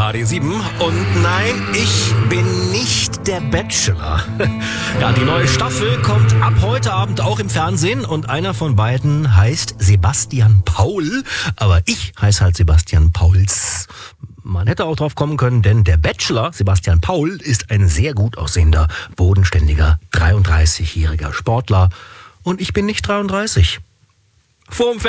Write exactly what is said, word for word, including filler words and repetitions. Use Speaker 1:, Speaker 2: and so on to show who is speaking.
Speaker 1: Radio sieben. Und nein, ich bin nicht der Bachelor. Ja, die neue Staffel kommt ab heute Abend auch im Fernsehen und einer von beiden heißt Sebastian Paul. Aber ich heiße halt Sebastian Pauls. Man hätte auch drauf kommen können, denn der Bachelor, Sebastian Paul, ist ein sehr gut aussehender, bodenständiger, dreiunddreißigjähriger Sportler. Und ich bin nicht dreiunddreißig. Vorm